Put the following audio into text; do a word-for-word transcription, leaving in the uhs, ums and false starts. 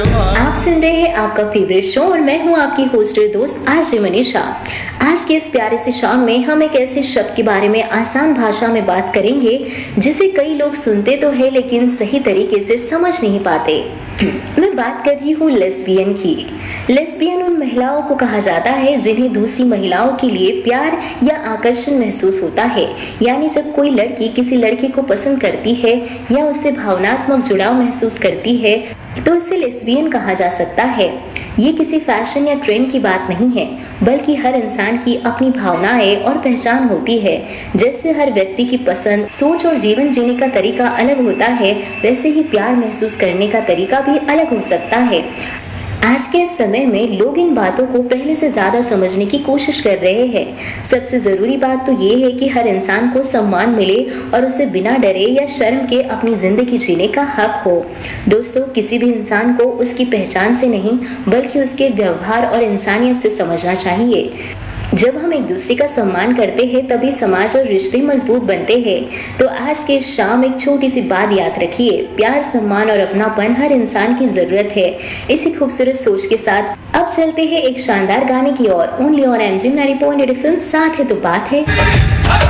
आप सुन रहे हैं आपका फेवरेट शो और मैं हूं आपकी होस्ट और दोस्त आरजे मनीषा। आज के इस प्यारे से शाम में हम एक ऐसे शब्द के बारे में आसान भाषा में बात करेंगे जिसे कई लोग सुनते तो है लेकिन सही तरीके से समझ नहीं पाते। मैं बात कर रही हूँ लेस्बियन की। लेस्बियन उन महिलाओं को कहा जाता है जिन्हें दूसरी महिलाओं के लिए प्यार या आकर्षण महसूस होता है, यानी जब कोई लड़की किसी लड़के को पसंद करती है या उससे भावनात्मक जुड़ाव महसूस करती है तो इसे लेस्बियन कहा जा सकता है। ये किसी फैशन या ट्रेंड की बात नहीं है, बल्कि हर इंसान की अपनी भावनाएं और पहचान होती है। जैसे हर व्यक्ति की पसंद, सोच और जीवन जीने का तरीका अलग होता है, वैसे ही प्यार महसूस करने का तरीका भी अलग हो सकता है। आज के समय में लोग इन बातों को पहले से ज्यादा समझने की कोशिश कर रहे हैं। सबसे जरूरी बात तो ये है कि हर इंसान को सम्मान मिले और उसे बिना डरे या शर्म के अपनी जिंदगी जीने का हक हो। दोस्तों, किसी भी इंसान को उसकी पहचान से नहीं बल्कि उसके व्यवहार और इंसानियत से समझना चाहिए। जब हम एक दूसरे का सम्मान करते हैं तभी समाज और रिश्ते मजबूत बनते हैं। तो आज के शाम एक छोटी सी बात याद रखिए, प्यार, सम्मान और अपनापन हर इंसान की जरूरत है। इसी खूबसूरत सोच के साथ अब चलते हैं एक शानदार गाने की ओर। Only on MG ninety point eight FM, साथ है तो बात है।